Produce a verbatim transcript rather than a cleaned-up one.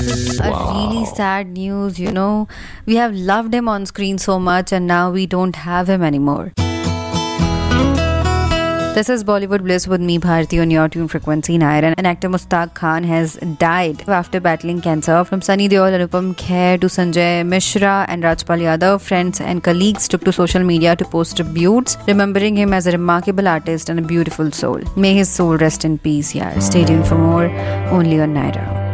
A really sad news, you know. We have loved him on screen so much and now we don't have him anymore. This is Bollywood Bliss with me, Bharti, on your tune Frequency nine. And actor Mushtaq Khan has died after battling cancer. From Sunny Deol, Anupam Kher to Sanjay Mishra and Rajpal Yadav, friends and colleagues took to social media to post tributes, remembering him as a remarkable artist and a beautiful soul. May his soul rest in peace, yaar. Stay tuned for more, only on Naira.